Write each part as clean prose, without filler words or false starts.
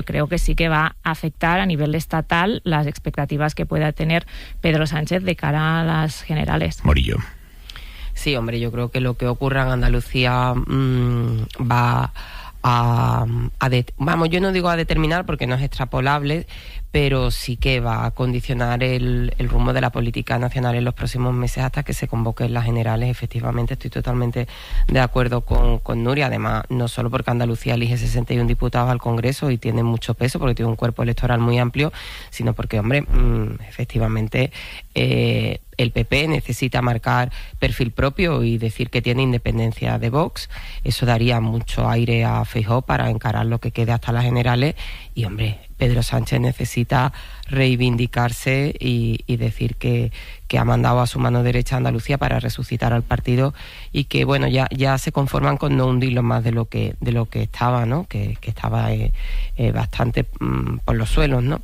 Creo que sí que va a afectar a nivel estatal las expectativas que pueda tener Pedro Sánchez de cara a las generales. Morillo. Sí, hombre, yo creo que lo que ocurra en Andalucía va vamos, yo no digo a determinar porque no es extrapolable, pero sí que va a condicionar el rumbo de la política nacional en los próximos meses hasta que se convoquen las generales. Efectivamente, estoy totalmente de acuerdo con Nuria. Además, no solo porque Andalucía elige 61 diputados al Congreso y tiene mucho peso, porque tiene un cuerpo electoral muy amplio, sino porque, hombre, efectivamente el PP necesita marcar perfil propio y decir que tiene independencia de Vox. Eso daría mucho aire a Feijóo para encarar lo que quede hasta las generales. Y, hombre, Pedro Sánchez necesita reivindicarse y decir que ha mandado a su mano derecha a Andalucía para resucitar al partido y que, bueno, ya se conforman con no hundirlo más de lo que estaba, ¿no? Que estaba bastante por los suelos, ¿no?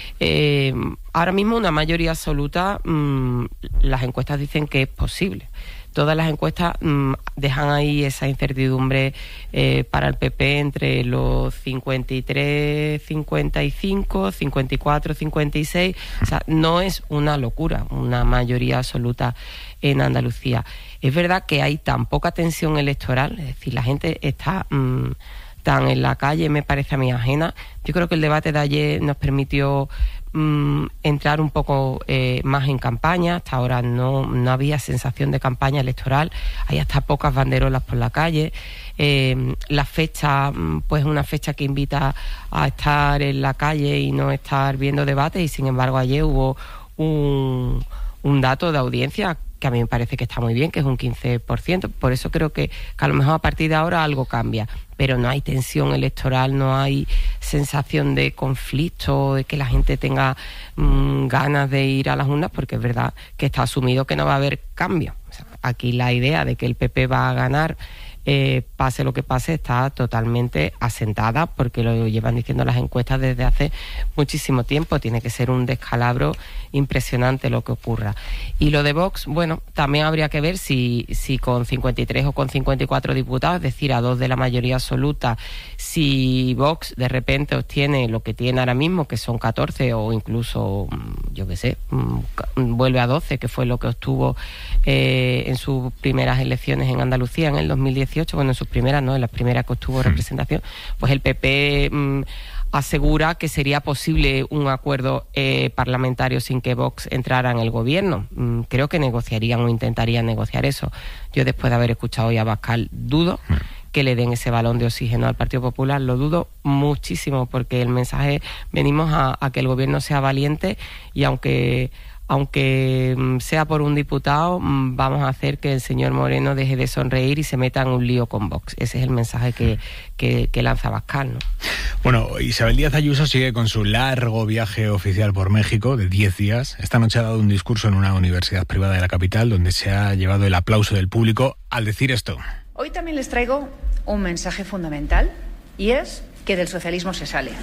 Ahora mismo una mayoría absoluta, las encuestas dicen que es posible. Todas las encuestas dejan ahí esa incertidumbre para el PP entre los 53, 55, 54, 56. O sea, no es una locura una mayoría absoluta en Andalucía. Es verdad que hay tan poca tensión electoral, es decir, la gente está tan en la calle, me parece a mí ajena. Yo creo que el debate de ayer nos permitió entrar un poco más en campaña. Hasta ahora no había sensación de campaña electoral, hay hasta pocas banderolas por la calle. La fecha, pues una fecha que invita a estar en la calle y no estar viendo debates, y sin embargo ayer hubo un dato de audiencia que a mí me parece que está muy bien, que es un 15%. Por eso creo que a lo mejor a partir de ahora algo cambia. Pero no hay tensión electoral, no hay sensación de conflicto, de que la gente tenga ganas de ir a las urnas, porque es verdad que está asumido que no va a haber cambio. O sea, aquí la idea de que el PP va a ganar, pase lo que pase, está totalmente asentada, porque lo llevan diciendo las encuestas desde hace muchísimo tiempo. Tiene que ser un descalabro impresionante lo que ocurra. Y lo de Vox, bueno, también habría que ver si con 53 o con 54 diputados, es decir, a 2 de la mayoría absoluta, si Vox de repente obtiene lo que tiene ahora mismo, que son 14, o incluso, yo qué sé, vuelve a 12, que fue lo que obtuvo en sus primeras elecciones en Andalucía en el 2018, bueno, en sus primeras no, en las primeras que obtuvo representación, pues el PP asegura que sería posible un acuerdo parlamentario sin que Vox entrara en el gobierno. Creo que negociarían o intentarían negociar eso. Yo, después de haber escuchado hoy a Abascal, dudo que le den ese balón de oxígeno al Partido Popular. Lo dudo muchísimo, porque el mensaje, venimos a que el gobierno sea valiente, y aunque sea por un diputado, vamos a hacer que el señor Moreno deje de sonreír y se meta en un lío con Vox. Ese es el mensaje que lanza Abascal, ¿no? Bueno, Isabel Díaz Ayuso sigue con su largo viaje oficial por México de 10 días. Esta noche ha dado un discurso en una universidad privada de la capital, donde se ha llevado el aplauso del público al decir esto. Hoy también les traigo un mensaje fundamental, y es que del socialismo se sale.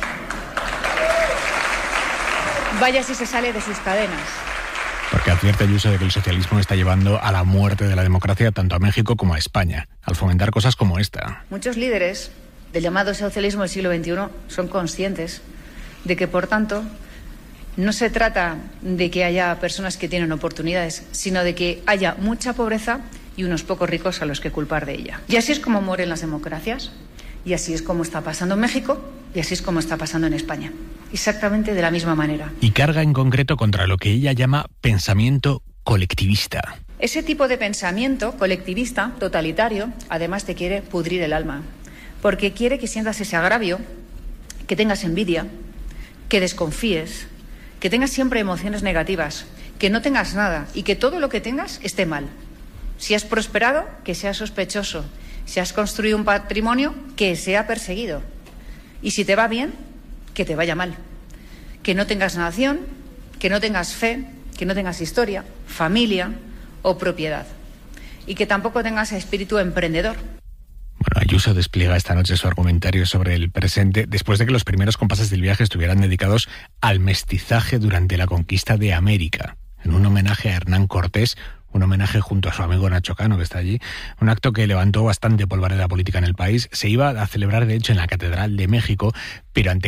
Vaya si se sale de sus cadenas. Porque advierte Ayuso de que el socialismo está llevando a la muerte de la democracia tanto a México como a España, al fomentar cosas como esta. Muchos líderes del llamado socialismo del siglo XXI son conscientes de que, por tanto, no se trata de que haya personas que tienen oportunidades, sino de que haya mucha pobreza y unos pocos ricos a los que culpar de ella. Y así es como mueren las democracias, y así es como está pasando en México, y así es como está pasando en España. Exactamente de la misma manera. Y carga en concreto contra lo que ella llama pensamiento colectivista. Ese tipo de pensamiento colectivista, totalitario, además te quiere pudrir el alma, porque quiere que sientas ese agravio, que tengas envidia, que desconfíes, que tengas siempre emociones negativas, que no tengas nada y que todo lo que tengas esté mal. Si has prosperado, que sea sospechoso. Si has construido un patrimonio, que sea perseguido. Y si te va bien, que te vaya mal. Que no tengas nación, que no tengas fe, que no tengas historia, familia o propiedad. Y que tampoco tengas espíritu emprendedor. Bueno, Ayuso despliega esta noche su argumentario sobre el presente después de que los primeros compases del viaje estuvieran dedicados al mestizaje durante la conquista de América, en un homenaje a Hernán Cortés, un homenaje junto a su amigo Nacho Cano, que está allí. Un acto que levantó bastante polvareda política en el país. Se iba a celebrar, de hecho, en la Catedral de México, pero ante